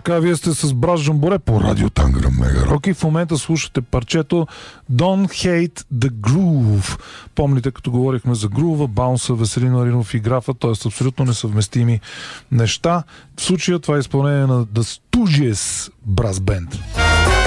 така, вие сте с Брат Жамборе по Радио Танграм Мега Рок и в момента слушате парчето Don't Hate the Groove. Помните, като говорихме за грува, баунса, Веселин Маринов и графа, т.е. абсолютно несъвместими неща. В случая това е изпълнение на The Stooges Brass Band.